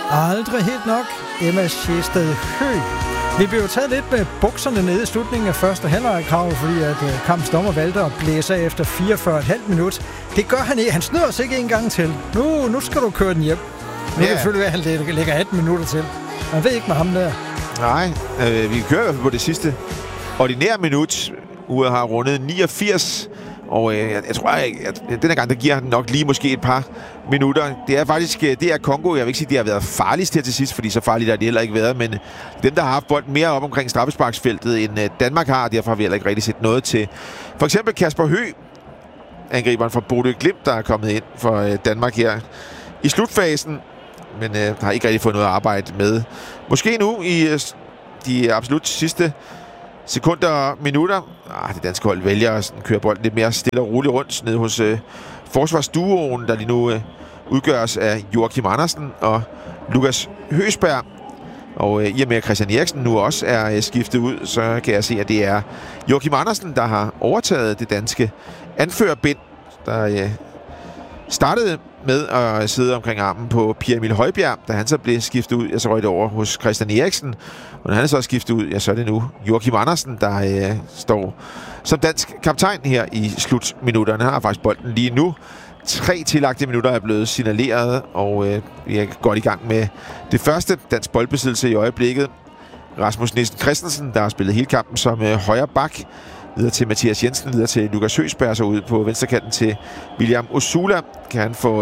Aldrig helt nok. Emma Sjæsted Høgh. Vi blev jo taget lidt med bukserne nede i slutningen af første halvleg-krav, fordi at kampens dommer valgte at blæse af efter 44,5 minut. Det gør han ikke. Han snyder os ikke en gang til. Nu skal du køre den hjem. Nu kan det selvfølgelig være, at han lægger 18 minutter til. Man ved ikke med ham der. Nej, vi kører i hvert fald på det sidste ordinære minut. Uret har rundet 89. Og jeg tror, at denne gang, der giver han nok lige måske et par minutter. Det er faktisk, det er Congo. Jeg vil ikke sige, at de har været farligst her til sidst, fordi så farligt har de heller ikke været. Men dem, der har haft bolden mere op omkring straffesparksfeltet, end Danmark har, derfor har vi heller ikke rigtig set noget til. For eksempel Kasper Høgh, angriberen fra Bodø Glimt, der er kommet ind for Danmark her i slutfasen. Men har ikke rigtig fået noget at arbejde med. Måske nu i de absolut sidste sekunder og minutter. Det danske hold vælger at køre bolden lidt mere stille og roligt rundt ned hos forsvarsduoen, der lige nu udgøres af Joachim Andersen og Lukas Høsberg. Og i og med at Christian Eriksen nu også er skiftet ud, så kan jeg se, at det er Joachim Andersen, der har overtaget det danske anførerbind, der startede med at sidde omkring armen på Pierre Emil Højbjerg, da han så blev skiftet ud, så røg det over hos Christian Eriksen. Og når han er så skiftet ud, så er det nu Joachim Andersen, der står som dansk kaptajn her i slutminutterne. Han har faktisk bolden lige nu. 3 tillagte minutter er blevet signaleret, og vi er godt i gang med det første dansk boldbesiddelse i øjeblikket. Rasmus Nielsen Christensen, der har spillet hele kampen som højre bak, videre til Mathias Jensen, videre til Lukas Høsberg, så ud på venstrekanten til William Osula. Kan han få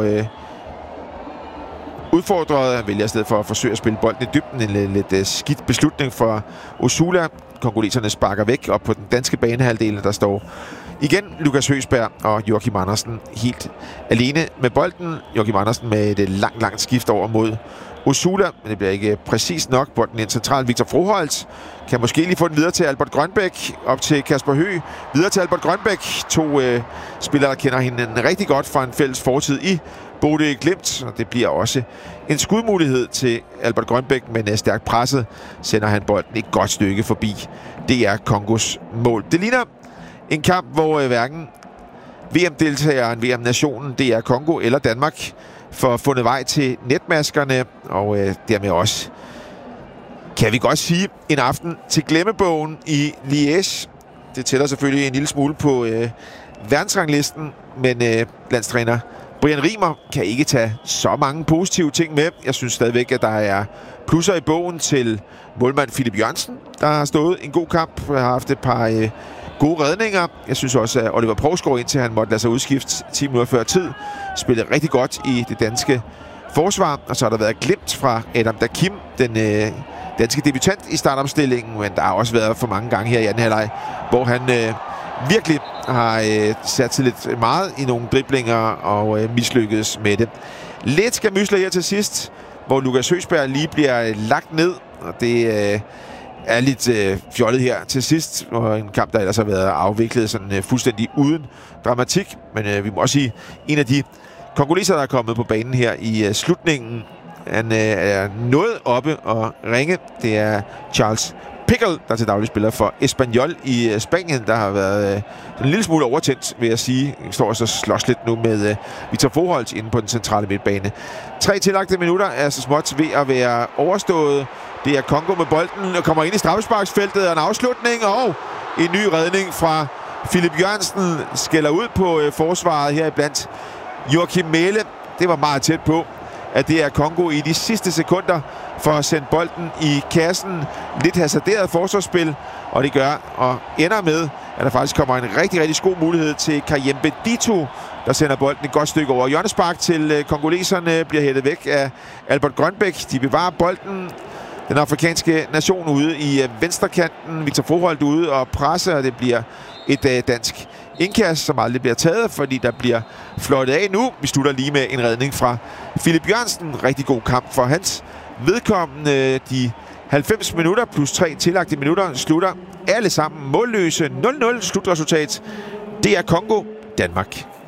udfordret. Han vælger i stedet for at forsøge at spille bolden i dybden. En lidt skidt beslutning for Osula. Kongoleserne sparker væk op på den danske banehalvdel, der står igen Lukas Høsberg og Joachim Andersen helt alene med bolden. Joachim Andersen med et langt skift over mod Osula, men det bliver ikke præcis nok. Bolden ind centralt. Victor Froholt kan måske lige få den videre til Albert Grønbæk, op til Kasper Høgh, videre til Albert Grønbæk. 2 spillere, der kender hinanden rigtig godt fra en fælles fortid i Bodø Glimt, og det bliver også en skudmulighed til Albert Grønbæk, men stærkt presset sender han bolden et godt stykke forbi. Det er Kongos mål. Det ligner en kamp, hvor hverken VM-deltageren, VM-nationen, det er Kongo eller Danmark, for fundet vej til netmaskerne, og dermed også, kan vi godt sige, en aften til glemmebogen i Liège. Det tæller selvfølgelig en lille smule på verdensranglisten, men landstræner Brian Riemer kan ikke tage så mange positive ting med. Jeg synes stadigvæk, at der er plusser i bogen til målmand Philip Jørgensen, der har stået en god kamp og har haft et par gode redninger. Jeg synes også, at Oliver Provsgaard, indtil han måtte lade sig udskifte 10 minutter før tid, spillede rigtig godt i det danske forsvar. Og så har der været glimt fra Adam Dakim, den danske debutant i startopstillingen, men der har også været for mange gange her i anden halvleg, hvor han virkelig har sat sig lidt meget i nogle driblinger og mislykkedes med det. Lidt skamysler her til sidst, hvor Lukas Høsberg lige bliver lagt ned, og det er lidt fjollet her til sidst, og en kamp, der ellers har været afviklet sådan fuldstændig uden dramatik. Men vi må også sige, en af de kongoleser, der er kommet på banen her i slutningen, han er noget oppe og ringe. Det er Charles Pickle, der til daglig spiller for Espanyol i Spanien, der har været en lille smule overtændt, vil jeg sige. Han står så slås lidt nu med Victor Froholt inde på den centrale midtbane. 3 tillagte minutter er så småt ved at være overstået. Det er Congo med bolden og kommer ind i straffesparksfeltet, og en afslutning og en ny redning fra Philip Jørgensen. Skælder ud på forsvaret her iblandt Joachim Mæhle. Det var meget tæt på, at det er Congo i de sidste sekunder for at sende bolden i kassen. Lidt hasarderet forsvarsspil, og det gør og ender med, at der faktisk kommer en rigtig god mulighed til Kayembe Dito, der sender bolden et godt stykke over. Hjørnespark til kongoleserne bliver hættet væk af Albert Grønbæk. De bevarer bolden. Den afrikanske nation ude i venstrekanten. Victor Froholt ude og presse, og det bliver et dansk indkast, som aldrig bliver taget, fordi der bliver fløjtet af nu. Vi slutter lige med en redning fra Philip Jørgensen. Rigtig god kamp for hans vedkommende. De 90 minutter plus 3 tillagte minutter slutter alle sammen målløse. 0-0 slutresultat. Det er Congo, Danmark.